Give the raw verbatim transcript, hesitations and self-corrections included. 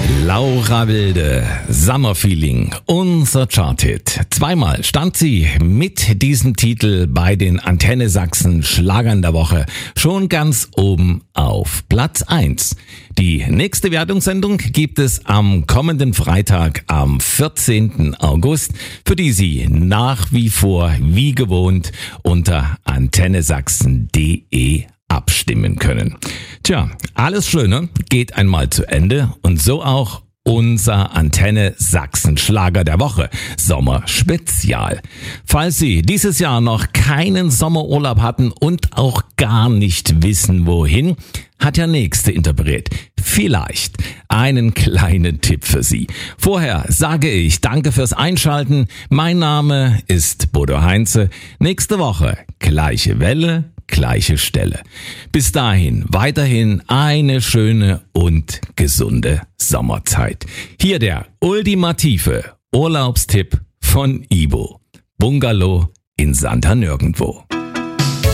Laura Wilde, Summer Feeling, unser Charthit. Zweimal stand sie mit diesem Titel bei den Antenne Sachsen Schlagern der Woche schon ganz oben auf Platz eins. Die nächste Wertungssendung gibt es am kommenden Freitag, am vierzehnten August, für die Sie nach wie vor wie gewohnt unter antennesachsen punkt de abstimmen können. Tja, alles Schöne geht einmal zu Ende und so auch unser Antenne Sachsen Schlager der Woche Sommerspezial. Falls Sie dieses Jahr noch keinen Sommerurlaub hatten und auch gar nicht wissen wohin, hat der nächste Interpret vielleicht einen kleinen Tipp für Sie. Vorher sage ich danke fürs Einschalten. Mein Name ist Bodo Heinze. Nächste Woche gleiche Welle, gleiche Stelle. Bis dahin weiterhin eine schöne und gesunde Sommerzeit. Hier der ultimative Urlaubstipp von Ibo. Bungalow in Santa Nirgendwo.